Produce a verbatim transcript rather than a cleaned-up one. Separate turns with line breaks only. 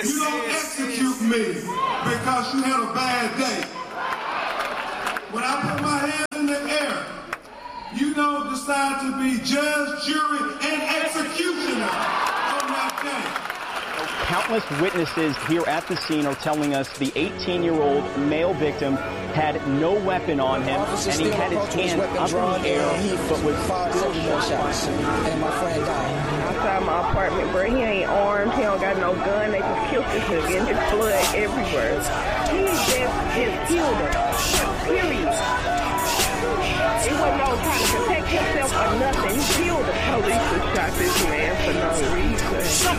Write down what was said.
You don't execute me because you had a bad day. When I put my hands in the air, you don't decide to be judge, jury, and executioner on that day.
Countless witnesses here at the scene are telling us the eighteen-year-old male victim had no weapon on him, and he had his hand up in the air, but was still shot.
And my friend died.
Outside my apartment, bro, he ain't armed, he don't got no gun, they just killed this nigga, and his blood everywhere. He just, just killed him, period. It wasn't no trying to protect himself or nothing. He killed the police and shot this man for no reason.